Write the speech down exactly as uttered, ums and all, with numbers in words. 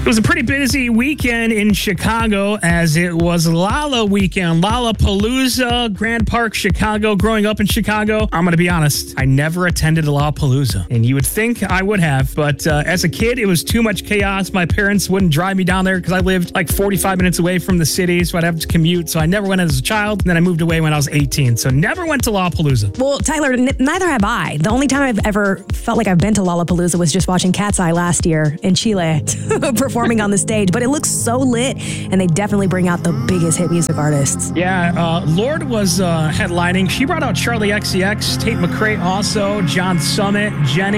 It was a pretty busy weekend in Chicago as it was Lolla weekend. Lollapalooza, Grand Park, Chicago. Growing up in Chicago, I'm going to be honest, I never attended Lollapalooza. And you would think I would have, but uh, as a kid, it was too much chaos. My parents wouldn't drive me down there because I lived like forty-five minutes away from the city, so I'd have to commute. So I never went as a child. And then I moved away when I was eighteen. So never went to Lollapalooza. Well, Tyler, n- neither have I. The only time I've ever felt like I've been to Lollapalooza was just watching Cat's Eye last year in Chile. Performing on the stage, but it looks so lit, and they definitely bring out the biggest hit music artists. Yeah, uh, Lorde was uh, headlining. She brought out Charlie X C X, Tate McRae also, John Summit, Jenny.